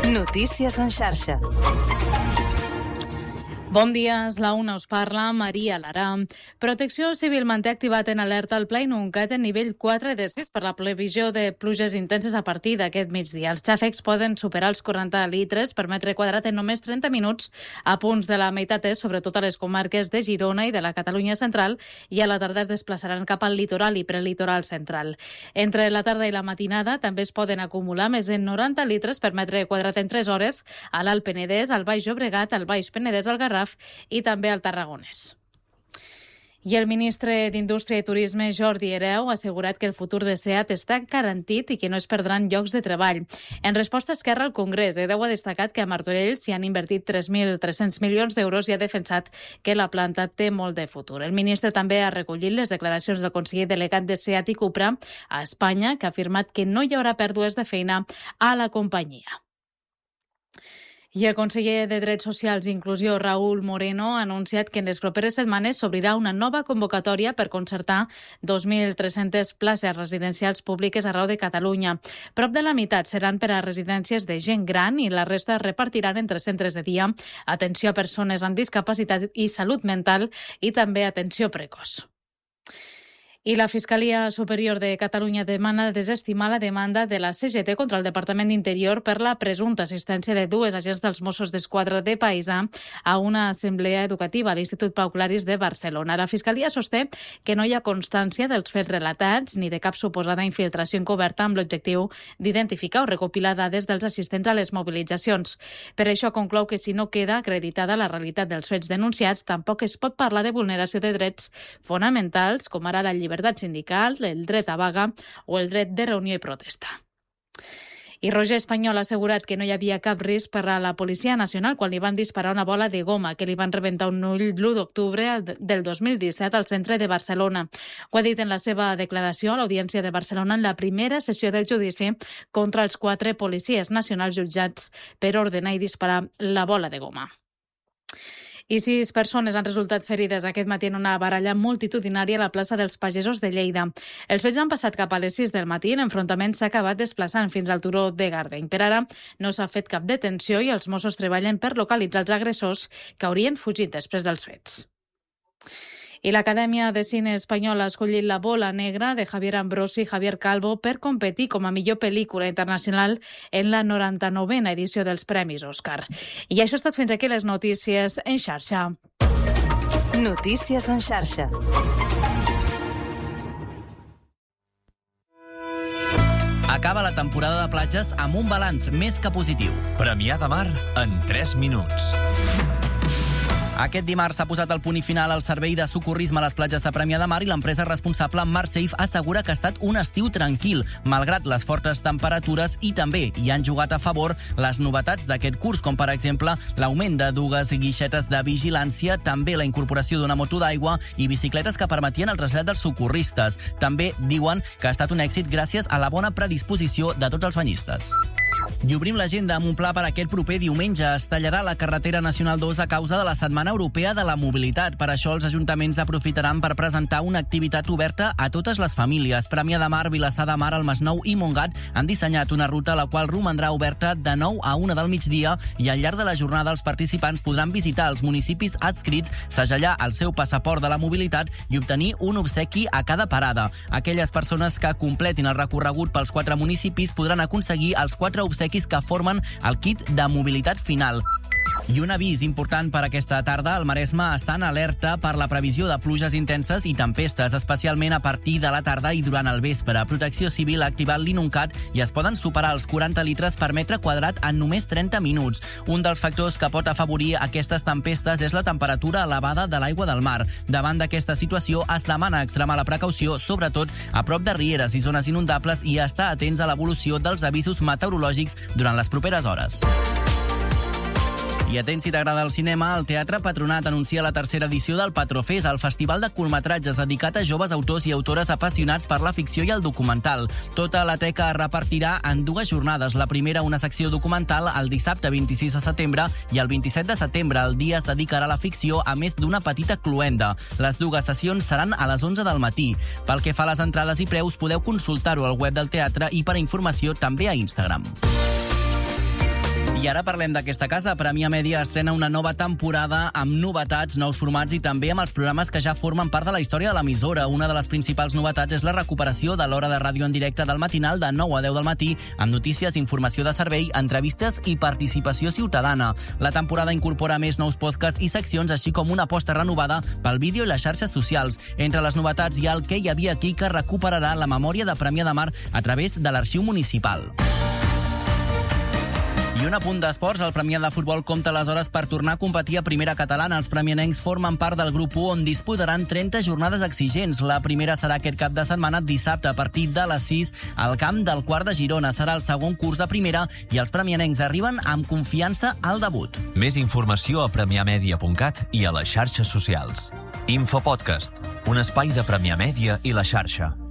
Notícies en xarxa. Bon dia, és la una, us parla Maria Lara. Protecció Civil manté activat en alerta el Pla Inuncat en nivell 4 de 6 per la previsió de pluges intenses a partir d'aquest migdia. Els xàfecs poden superar els 40 litres per metre quadrat en només 30 minuts a punts de la meitat est, sobretot a les comarques de Girona i de la Catalunya central, i a la tarda es desplaçaran cap al litoral i prelitoral central. Entre la tarda i la matinada també es poden acumular més de 90 litres per metre quadrat en 3 hores a l'Alt Penedès, al Baix Llobregat, al Baix Penedès, al Garraf i també al Tarragonès. I el ministre d'Indústria i Turisme, Jordi Hereu, ha assegurat que el futur de SEAT està garantit i que no es perdran llocs de treball. En resposta a Esquerra al Congrés, Hereu ha destacat que a Martorell s'hi han invertit 3.300 milions d'euros i ha defensat que la planta té molt de futur. El ministre també ha recollit les declaracions del conseller delegat de SEAT i Cupra a Espanya, que ha afirmat que no hi haurà pèrdues de feina a la companyia. I el conseller de Drets Socials i Inclusió, Raúl Moreno, ha anunciat que en les properes setmanes s'obrirà una nova convocatòria per concertar 2.300 places residencials públiques arreu de Catalunya. Prop de la meitat seran per a residències de gent gran i la resta es repartiran entre centres de dia, atenció a persones amb discapacitat i salut mental i també atenció precoç. I la Fiscalia Superior de Catalunya demana desestimar la demanda de la CGT contra el Departament d'Interior per la presumpta assistència de dues agents dels Mossos d'Esquadra de Paisà a una assemblea educativa a l'Institut Pau Claris de Barcelona. La Fiscalia sosté que no hi ha constància dels fets relatats ni de cap suposada infiltració encoberta amb l'objectiu d'identificar o recopilar dades dels assistents a les mobilitzacions. Per això conclou que si no queda acreditada la realitat dels fets denunciats, tampoc es pot parlar de vulneració de drets fonamentals, com ara la llibertat sindical, el dret a vaga o el dret de reunió i protesta. I Roger Espanyol ha assegurat que no hi havia cap risc per a la Policia Nacional quan li van disparar una bola de goma que li van rebentar un ull l'1 d'octubre del 2017 al centre de Barcelona. Ho ha dit en la seva declaració a l'Audiència de Barcelona en la primera sessió del judici contra els 4 policies nacionals jutjats per ordenar i disparar la bola de goma. I 6 persones han resultat ferides aquest matí en una baralla multitudinària a la plaça dels Pagesos de Lleida. Els fets han passat cap a les 6 del matí i l'enfrontament s'ha acabat desplaçant fins al turó de Gardeny. Per ara no s'ha fet cap detenció i els Mossos treballen per localitzar els agressors que haurien fugit després dels fets. I l'Acadèmia de Cine Espanyol ha escollit La bola negra de Javier Ambrosi i Javier Calvo per competir com a millor pel·lícula internacional en la 99a edició dels Premis Òscar. I això és tot, fins aquí les notícies en xarxa. Notícies en xarxa. Acaba la temporada de platges amb un balanç més que positiu. Premià de Mar en 3 minuts. Aquest dimarts s'ha posat el punt i final al servei de socorrisme a les platges de Premià de Mar i l'empresa responsable MarSafe assegura que ha estat un estiu tranquil, malgrat les fortes temperatures, i també hi han jugat a favor les novetats d'aquest curs, com per exemple l'augment de dues guixetes de vigilància, també la incorporació d'una moto d'aigua i bicicletes que permetien el trasllat dels socorristes. També diuen que ha estat un èxit gràcies a la bona predisposició de tots els banyistes. I obrim l'agenda amb un pla per aquest proper diumenge. Es tallarà la carretera nacional 2 a causa de la Setmana Europea de la Mobilitat. Per això els ajuntaments aprofitaran per presentar una activitat oberta a totes les famílies. Premià de Mar, Vilassar de Mar, el Masnou i Montgat han dissenyat una ruta la qual romandrà oberta de 9 a 1 del migdia i al llarg de la jornada els participants podran visitar els municipis adscrits, segellar el seu passaport de la mobilitat i obtenir un obsequi a cada parada. Aquelles persones que completin el recorregut pels 4 municipis podran aconseguir els 4 obsequis que formen el kit de mobilitat final. I un avís important per aquesta tarda. El Maresme està en alerta per la previsió de pluges intenses i tempestes, especialment a partir de la tarda i durant el vespre. Protecció Civil ha activat l'Inuncat i es poden superar els 40 litres per metre quadrat en només 30 minuts. Un dels factors que pot afavorir aquestes tempestes és la temperatura elevada de l'aigua del mar. Davant d'aquesta situació es demana extremar la precaució, sobretot a prop de rieres i zones inundables, i estar atents a l'evolució dels avisos meteorològics durant les properes hores. I atents, si t'agrada el cinema, el Teatre Patronat anuncia la tercera edició del Patrofés, el festival de curtmetratges dedicat a joves autors i autores apassionats per la ficció i el documental. Tota la teca es repartirà en 2 jornades. La primera, una secció documental, el dissabte 26 de setembre, i el 27 de setembre el dia es dedicarà a la ficció, a més d'una petita cloenda. Les 2 sessions seran a les 11 del matí. Pel que fa a les entrades i preus, podeu consultar-ho al web del teatre i per a informació també a Instagram. I ara parlem d'aquesta casa. Premià Mèdia estrena una nova temporada amb novetats, nous formats i també amb els programes que ja formen part de la història de l'emissora. Una de les principals novetats és la recuperació de l'hora de ràdio en directe del matinal de 9 a 10 del matí, amb notícies, informació de servei, entrevistes i participació ciutadana. La temporada incorpora més nous podcasts i seccions, així com una aposta renovada pel vídeo i les xarxes socials. Entre les novetats hi ha el Què hi havia aquí, que recuperarà la memòria de Premià de Mar a través de l'arxiu municipal. I un apunt d'esports, el Premià de Futbol compta les hores per tornar a competir a primera catalana. Els premianencs formen part del grup 1, on disputaran 30 jornades exigents. La primera serà aquest cap de setmana, dissabte, a partir de les 6, al camp del Quart de Girona. Serà el segon curs de primera i els premianencs arriben amb confiança al debut. Més informació a premiamedia.cat i a les xarxes socials. Infopodcast, un espai de Premià Mèdia i la xarxa.